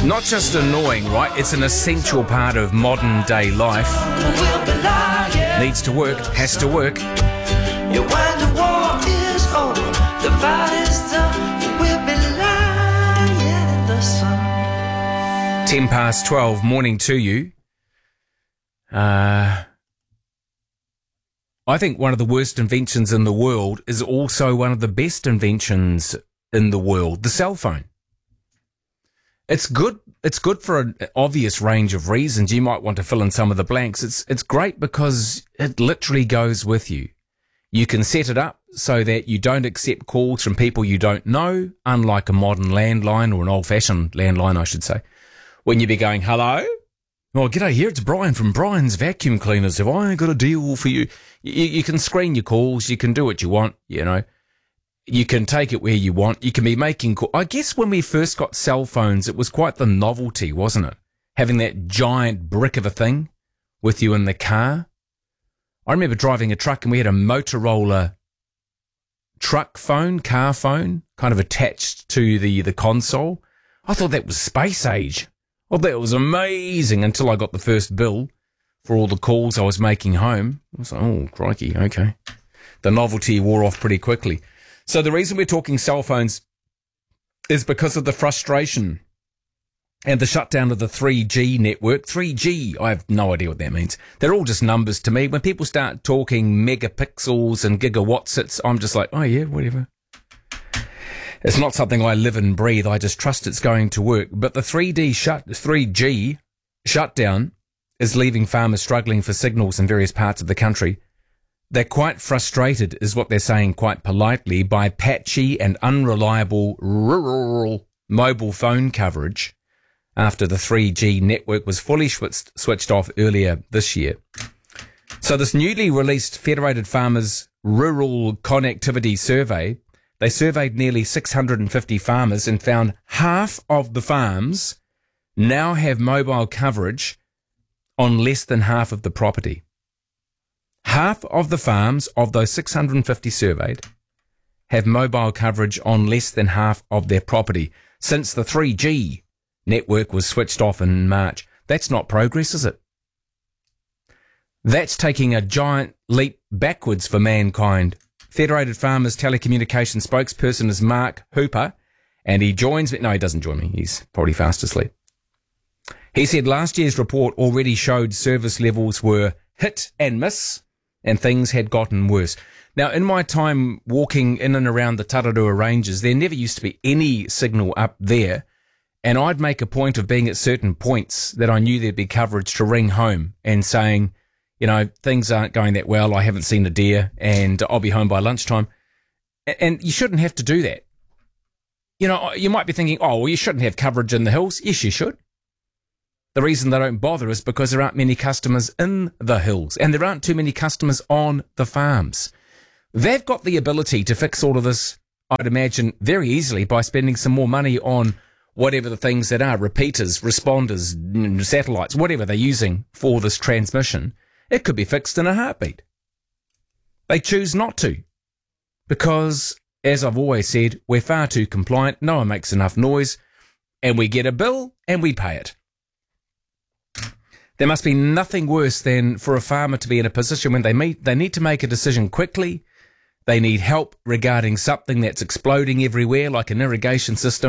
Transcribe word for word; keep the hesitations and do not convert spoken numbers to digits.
Not just annoying, right? It's an essential part of modern day life. Needs to work, has to work. Yeah, when the war is over, the fight is done, we'll be lying in the sun. Ten past twelve, morning to you. Uh, I think one of the worst inventions in the world is also one of the best inventions in the world, the cell phone. It's good. It's good for an obvious range of reasons. You might want to fill in some of the blanks. It's it's great because it literally goes with you. You can set it up so that you don't accept calls from people you don't know, unlike a modern landline or an old-fashioned landline, I should say. When you be going, hello? Oh, g'day, here it's Brian from Brian's Vacuum Cleaners. Have I got a deal for you? You, you can screen your calls. You can do what you want, you know. You can take it where you want. You can be making calls. I guess when we first got cell phones, it was quite the novelty, wasn't it? Having that giant brick of a thing with you in the car. I remember driving a truck and we had a Motorola truck phone, car phone, kind of attached to the, the console. I thought that was space age. I thought that was amazing until I got the first bill for all the calls I was making home. I was like, oh, crikey, okay. The novelty wore off pretty quickly. So the reason we're talking cell phones is because of the frustration and the shutdown of the three G network. three G, I have no idea what that means. They're all just numbers to me. When people start talking megapixels and gigawatts, it's, I'm just like, oh yeah, whatever. It's not something I live and breathe. I just trust it's going to work. But the three D shut, three G shutdown is leaving farmers struggling for signals in various parts of the country. They're quite frustrated, is what they're saying quite politely, by patchy and unreliable rural mobile phone coverage after the three G network was fully switched, switched off earlier this year. So this newly released Federated Farmers Rural Connectivity Survey, they surveyed nearly six hundred fifty farmers and found half of the farms now have mobile coverage on less than half of the property. Half of the farms of those six hundred fifty surveyed have mobile coverage on less than half of their property since the three G network was switched off in March. That's not progress, is it? That's taking a giant leap backwards for mankind. Federated Farmers Telecommunications spokesperson is Mark Hooper, and he joins me. No, he doesn't join me. He's probably fast asleep. He said last year's report already showed service levels were hit and miss, and things had gotten worse. Now, in my time walking in and around the Tararua Ranges, there never used to be any signal up there, and I'd make a point of being at certain points that I knew there'd be coverage to ring home and saying, you know, things aren't going that well, I haven't seen a deer, and I'll be home by lunchtime. And you shouldn't have to do that. You know, you might be thinking, oh, well, you shouldn't have coverage in the hills. Yes, you should. The reason they don't bother is because there aren't many customers in the hills and there aren't too many customers on the farms. They've got the ability to fix all of this, I'd imagine, very easily by spending some more money on whatever the things that are, repeaters, responders, satellites, whatever they're using for this transmission. It could be fixed in a heartbeat. They choose not to because, as I've always said, we're far too compliant, no one makes enough noise, and we get a bill and we pay it. There must be nothing worse than for a farmer to be in a position when they meet, they need to make a decision quickly. They need help regarding something that's exploding everywhere, like an irrigation system.